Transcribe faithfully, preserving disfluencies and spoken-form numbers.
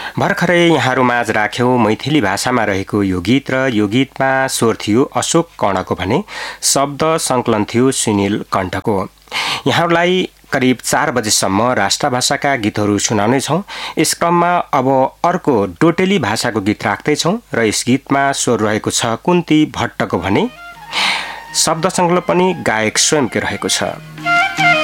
भर्खरै यहाँहरू माझ राख्यौं मैथिली भाषामा रहेको यो गीत र यो गीतमा स्वर थियो अशोक कर्णको भने शब्द संकलन थियो सुनिल कण्ठको। यहाँहरूलाई करिब चार बजेसम्म राष्ट्रभाषाका गीतहरू सुनाउने छौं। यस क्रममा अब अर्को डोटेली भाषाको गीत राख्दैछौं र यस गीतमा स्वर रहेको छ कुन्ती भट्टको भने शब्द संकलन पनि गायक स्वयंकै रहेको छ।